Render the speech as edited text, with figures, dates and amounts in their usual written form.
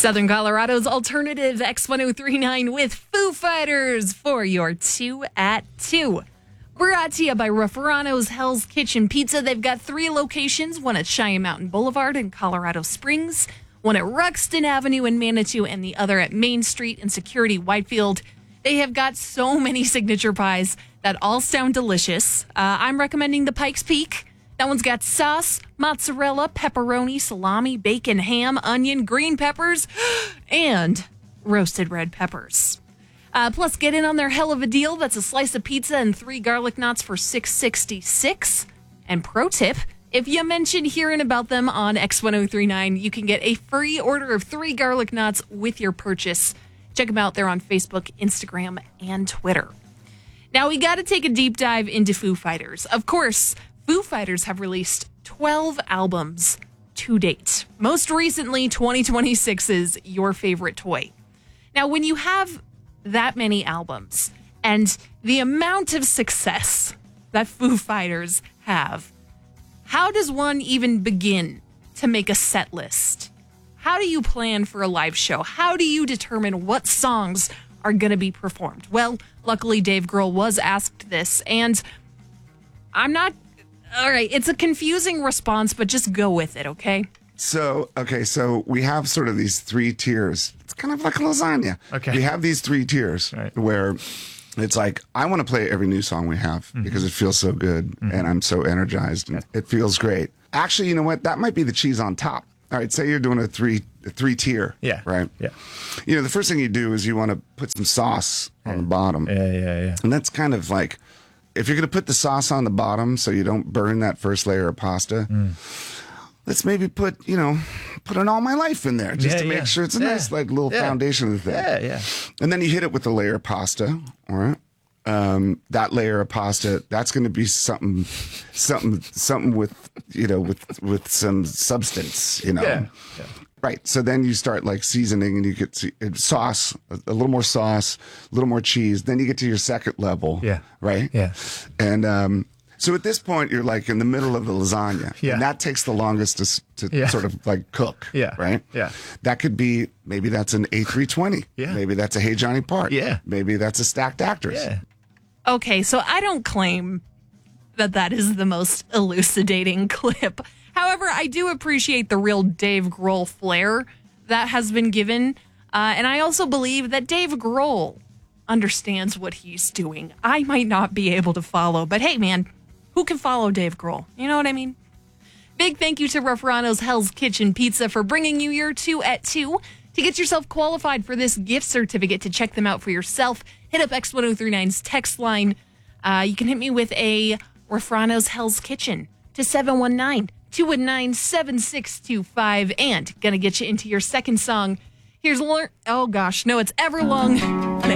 Southern Colorado's alternative X1039 with Foo Fighters for your 2 at 2. Brought to you by Rafferano's Hell's Kitchen Pizza. They've got 3 locations, one at Cheyenne Mountain Boulevard in Colorado Springs, one at Ruxton Avenue in Manitou, and the other at Main Street in Security Whitefield. They have got so many signature pies that all sound delicious. I'm recommending the Pikes Peak. That one's got sauce, mozzarella, pepperoni, salami, bacon, ham, onion, green peppers, and roasted red peppers. Plus, get in on their hell of a deal. That's a slice of pizza and 3 garlic knots for $6.66. And pro tip, if you mention hearing about them on X1039, you can get a free order of 3 garlic knots with your purchase. Check them out. They're on Facebook, Instagram, and Twitter. Now, we got to take a deep dive into Foo Fighters. Of course, Foo Fighters have released 12 albums to date. Most recently, 2026's Your Favorite Toy. Now, when you have that many albums and the amount of success that Foo Fighters have, how does one even begin to make a set list? How do you plan for a live show? How do you determine what songs are going to be performed? Well, luckily Dave Grohl was asked this, and all right, it's a confusing response, but just go with it, okay? So we have sort of these 3 tiers. It's kind of like a lasagna. Okay. We have these 3 tiers where it's like, I want to play every new song we have because it feels so good and I'm so energized and it feels great. Actually, you know what? That might be the cheese on top. All right, say you're doing a three tier. Yeah. Right? Yeah. You know, the first thing you do is you want to put some sauce on the bottom. Yeah. And that's kind of like, if you're going to put the sauce on the bottom so you don't burn that first layer of pasta, let's maybe put an All My Life in there just to make sure it's a nice like little foundation of the thing. Yeah. And then you hit it with a layer of pasta, all right? That layer of pasta, that's going to be something with, with some substance, Yeah. Right. So then you start like seasoning and you get sauce, a little more sauce, a little more cheese. Then you get to your second level. Yeah. Right. Yeah. And so at this point, you're like in the middle of the lasagna. Yeah. And that takes the longest to sort of like cook. Yeah. Right. Yeah. That could be, maybe that's an A320. Yeah. Maybe that's a Hey Johnny Park. Yeah. Maybe that's a Stacked Actress. Yeah. Okay, so I don't claim that is the most elucidating clip. However, I do appreciate the real Dave Grohl flair that has been given. And I also believe that Dave Grohl understands what he's doing. I might not be able to follow, but hey, man, who can follow Dave Grohl? You know what I mean? Big thank you to Rafferano's Hell's Kitchen Pizza for bringing you your 2 at 2. To get yourself qualified for this gift certificate to check them out for yourself, hit up X1039's text line. You can hit me with a Rafferano's Hell's Kitchen to 719-219-7625. And gonna get you into your second song. Here's it's Everlong.